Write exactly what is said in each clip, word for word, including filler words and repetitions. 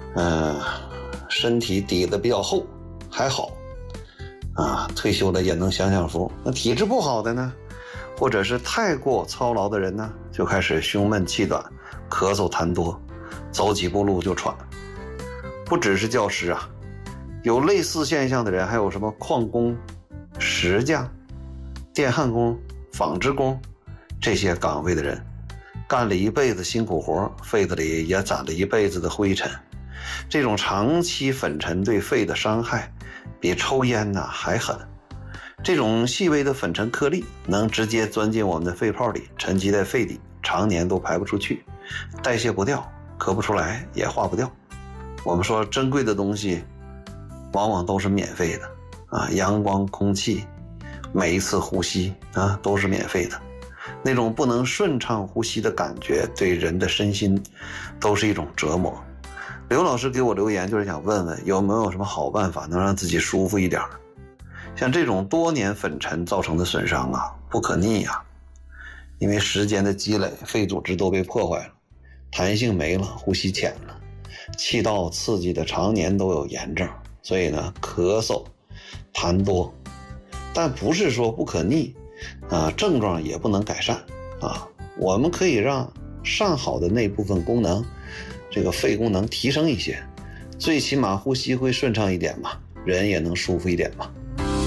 呃，身体底子比较厚，还好啊，退休了也能享享福。那体质不好的呢，或者是太过操劳的人呢，就开始胸闷气短，咳嗽痰多，走几步路就喘。不只是教师啊，有类似现象的人还有什么矿工、石匠、电焊工、纺织工这些岗位的人，干了一辈子辛苦活，肺子里也攒了一辈子的灰尘。这种长期粉尘对肺的伤害比抽烟呢还狠。这种细微的粉尘颗粒能直接钻进我们的肺泡里，沉积在肺底，常年都排不出去，代谢不掉，咳不出来，也化不掉。我们说珍贵的东西往往都是免费的啊，阳光、空气，每一次呼吸啊都是免费的。那种不能顺畅呼吸的感觉对人的身心都是一种折磨。刘老师给我留言就是想问问有没有什么好办法能让自己舒服一点。像这种多年粉尘造成的损伤啊，不可逆啊，因为时间的积累，肺组织都被破坏了，弹性没了，呼吸浅了，气道刺激的常年都有炎症，所以呢咳嗽痰多。但不是说不可逆啊，症状也不能改善啊。我们可以让上好的那部分功能，这个肺功能提升一些，最起码呼吸会顺畅一点嘛，人也能舒服一点嘛。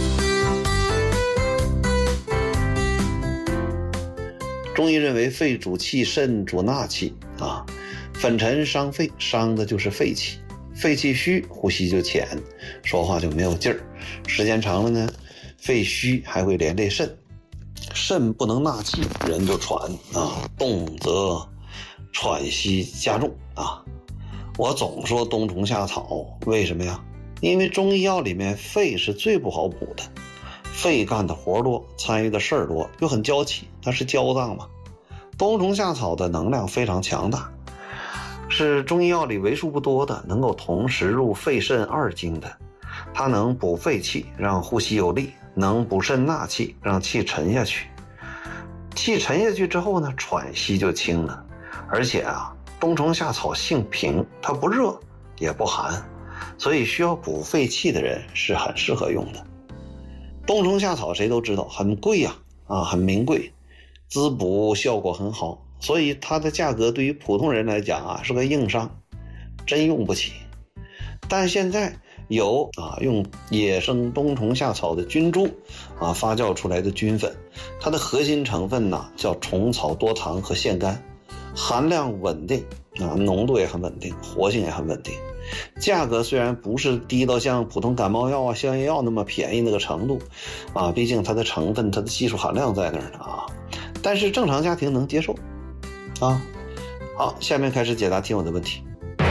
中医认为肺主气，肾主纳气啊，粉尘伤肺，伤的就是肺气，肺气虚，呼吸就浅，说话就没有劲儿，时间长了呢，肺虚还会连累肾，肾不能纳气，人就喘啊，动则喘息加重啊。我总说冬虫夏草，为什么呀？因为中医药里面肺是最不好补的，肺干的活多，参与的事儿多，又很娇气，它是娇脏嘛。冬虫夏草的能量非常强大，是中医药里为数不多的能够同时入肺肾二经的。它能补肺气，让呼吸有力，能补肾纳气，让气沉下去。气沉下去之后呢，喘息就轻了。而且啊，冬虫夏草性平，它不热也不寒，所以需要补肺气的人是很适合用的。冬虫夏草谁都知道很贵呀、啊，啊，很名贵，滋补效果很好，所以它的价格对于普通人来讲啊是个硬伤，真用不起。但现在有啊用野生冬虫夏草的菌株啊发酵出来的菌粉，它的核心成分呢叫虫草多糖和腺苷，含量稳定啊，浓度也很稳定，活性也很稳定。价格虽然不是低到像普通感冒药啊、消炎药那么便宜那个程度啊，毕竟它的成分、它的技术含量在那儿呢啊，但是正常家庭能接受啊。好，下面开始解答听友的问题。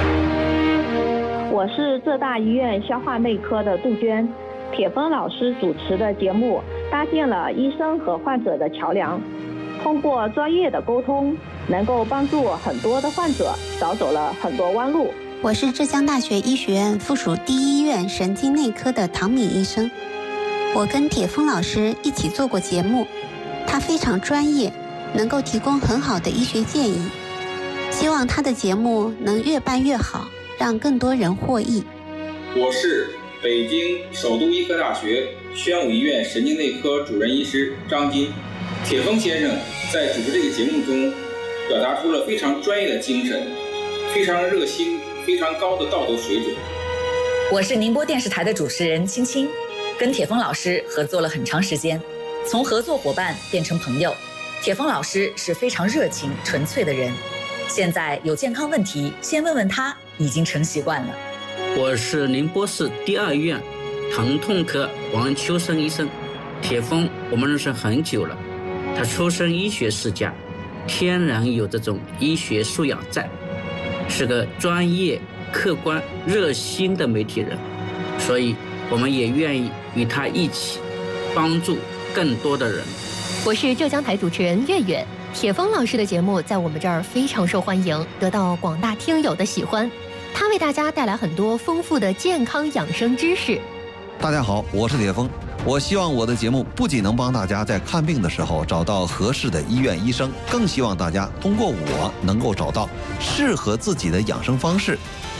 我是浙大医院消化内科的杜鹃，铁峰老师主持的节目搭建了医生和患者的桥梁，通过专业的沟通，能够帮助很多的患者少走了很多弯路。 我是浙江大学医学院附属第一医院神经内科的唐敏医生，我跟铁峰老师一起做过节目，他非常专业，能够提供很好的医学建议，希望他的节目能越办越好，让更多人获益。 我是北京首都医科大学宣武医院神经内科主任医师张金。铁峰先生在主持这个节目中表达出了非常专业的精神，非常热心，非常高的道德水准。 我是宁波电视台的主持人青青，跟铁峰老师合作了很长时间，从合作伙伴变成朋友。铁峰老师是非常热情纯粹的人，现在有健康问题先问问他已经成习惯了。 我是宁波市第二医院疼痛科王秋生医生，铁峰我们认识很久了，他出身医学世家，天然有这种医学素养在，是个专业、客观、热心的媒体人，所以我们也愿意与他一起帮助更多的人。 我是浙江台主持人月月，铁峰老师的节目在我们这儿非常受欢迎，得到广大听友的喜欢。他为大家带来很多丰富的健康养生知识。 大家好，我是铁峰。我希望我的节目不仅能帮大家在看病的时候找到合适的医院医生，更希望大家通过我能够找到适合自己的养生方式，